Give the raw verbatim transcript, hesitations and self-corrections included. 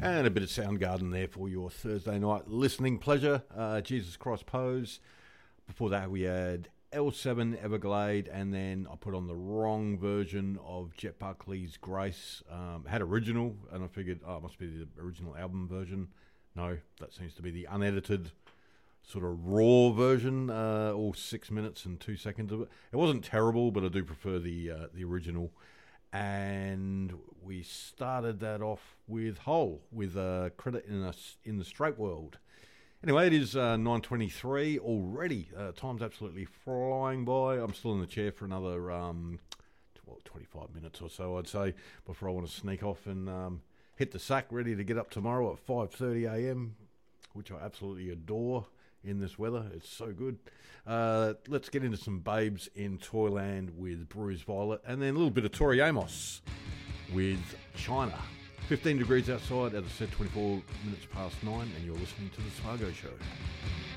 And a bit of Soundgarden there for your Thursday night listening pleasure. Uh, Jesus Christ Pose. Before that we had L seven Everglade, and then I put on the wrong version of Jet Buckley's Grace. Um, had original, and I figured, oh, it must be the original album version. No, that seems to be the unedited sort of raw version, uh, all six minutes and two seconds of it. It wasn't terrible, but I do prefer the uh, the original. And we started that off with Hole, with a credit in, a, in the Straight World. Anyway, it is uh, nine twenty-three already. Uh, time's absolutely flying by. I'm still in the chair for another um, well, twenty-five minutes or so, I'd say, before I want to sneak off and um, hit the sack, ready to get up tomorrow at five thirty a.m., which I absolutely adore in this weather. It's so good. Uh, let's get into some Babes in Toyland with Bruised Violet, and then a little bit of Tori Amos with China. fifteen degrees outside, as I said, twenty-four minutes past nine, and you're listening to The Spargo Show.